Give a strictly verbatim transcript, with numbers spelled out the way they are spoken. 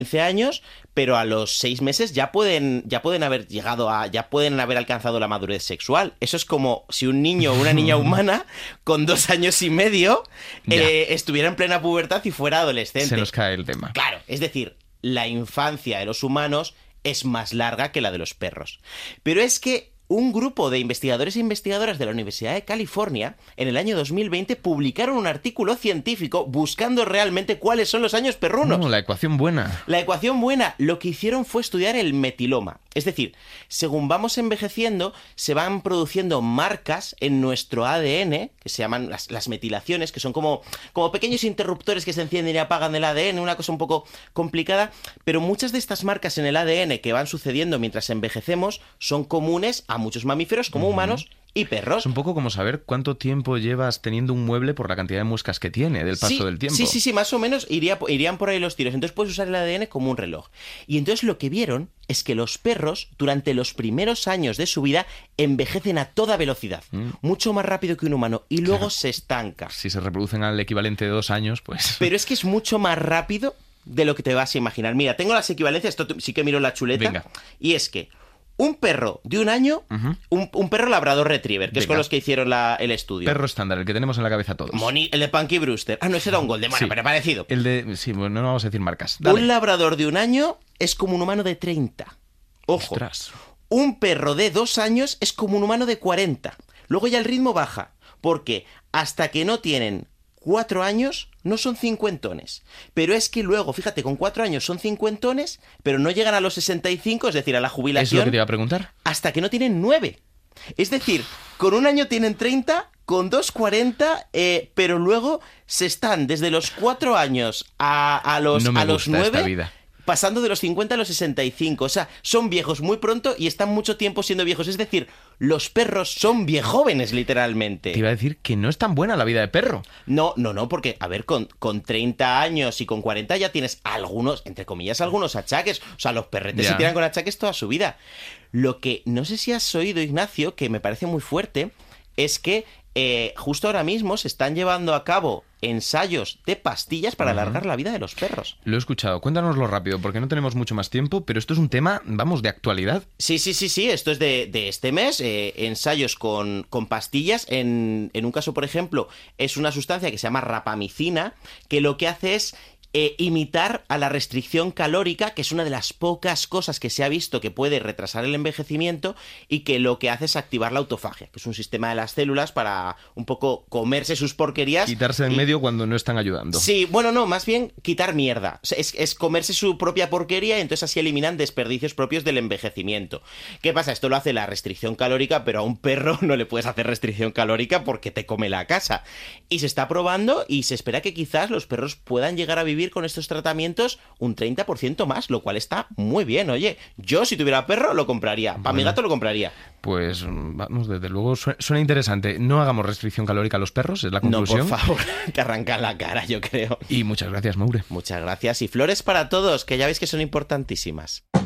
quince años, pero a los seis meses ya pueden, ya pueden haber llegado a, ya pueden haber alcanzado la madurez sexual. Eso es como si un niño o una niña humana con dos años y medio eh, estuviera en plena pubertad y fuera adolescente. Se nos cae el tema. Claro, es decir, la infancia de los humanos es más larga que la de los perros. Pero es que un grupo de investigadores e investigadoras de la Universidad de California, en el año dos mil veinte, publicaron un artículo científico buscando realmente cuáles son los años perrunos. No, la ecuación buena. La ecuación buena. Lo que hicieron fue estudiar el metiloma. Es decir, según vamos envejeciendo, se van produciendo marcas en nuestro A D N, que se llaman las, las metilaciones, que son como, como pequeños interruptores que se encienden y apagan el A D N, una cosa un poco complicada, pero muchas de estas marcas en el A D N que van sucediendo mientras envejecemos son comunes a muchos mamíferos como uh-huh. humanos y perros. Es un poco como saber cuánto tiempo llevas teniendo un mueble por la cantidad de muescas que tiene del paso sí, del tiempo. Sí, sí, sí, más o menos iría, irían por ahí los tiros. Entonces puedes usar el A D N como un reloj. Y entonces lo que vieron es que los perros, durante los primeros años de su vida, envejecen a toda velocidad. Mm. Mucho más rápido que un humano. Y luego claro. se estanca. Si se reproducen al equivalente de dos años, pues... Pero es que es mucho más rápido de lo que te vas a imaginar. Mira, tengo las equivalencias, esto sí que miro la chuleta. Venga. Y es que un perro de un año, uh-huh. un, un perro labrador retriever, que Venga. es con los que hicieron la, el estudio. Perro estándar, el que tenemos en la cabeza todos. Moni, el de Punky Brewster. Ah, no, ese era un golden, bueno, sí. pero parecido. El de... Sí, bueno, no vamos a decir marcas. Dale. Un labrador de un año es como un humano de treinta. Ojo. Ostras. Un perro de dos años es como un humano de cuarenta. Luego ya el ritmo baja, porque hasta que no tienen cuatro años no son cincuentones. Pero es que luego, fíjate, con cuatro años son cincuentones, pero no llegan a los sesenta y cinco, es decir, a la jubilación. ¿Es lo que te iba a preguntar? Hasta que no tienen nueve. Es decir, con un año tienen treinta, con dos cuarenta, eh, pero luego se están desde los cuatro años a, a los, no me a los gusta nueve... esta vida. Pasando de los cincuenta a los sesenta y cinco. O sea, son viejos muy pronto y están mucho tiempo siendo viejos. Es decir, los perros son viejóvenes, literalmente. Te iba a decir que no es tan buena la vida de perro. No, no, no, porque, a ver, con, con treinta años y con cuarenta ya tienes algunos, entre comillas, algunos achaques. O sea, los perretes ya. se tiran con achaques toda su vida. Lo que no sé si has oído, Ignacio, que me parece muy fuerte, es que eh, justo ahora mismo se están llevando a cabo ensayos de pastillas para alargar uh-huh. la vida de los perros. Lo he escuchado. Cuéntanoslo rápido, porque no tenemos mucho más tiempo, pero esto es un tema, vamos, de actualidad. Sí, sí, sí, sí. Esto es de, de este mes. Eh, ensayos con, con pastillas. En, en un caso, por ejemplo, es una sustancia que se llama rapamicina, que lo que hace es Eh, imitar a la restricción calórica, que es una de las pocas cosas que se ha visto que puede retrasar el envejecimiento y que lo que hace es activar la autofagia, que es un sistema de las células para un poco comerse sus porquerías. Quitarse en y... medio cuando no están ayudando. Sí, bueno, no, más bien quitar mierda. O sea, es, es comerse su propia porquería y entonces así eliminan desperdicios propios del envejecimiento. ¿Qué pasa? Esto lo hace la restricción calórica, pero a un perro no le puedes hacer restricción calórica porque te come la casa. Y se está probando y se espera que quizás los perros puedan llegar a vivir con estos tratamientos un treinta por ciento más, lo cual está muy bien. Oye, yo si tuviera perro lo compraría, para bueno, mi gato lo compraría. Pues vamos, desde luego suena interesante. No hagamos restricción calórica a los perros, es la conclusión. No, por favor, te arrancan la cara, yo creo. Y muchas gracias, Maure. Muchas gracias y flores para todos, que ya veis que son importantísimas.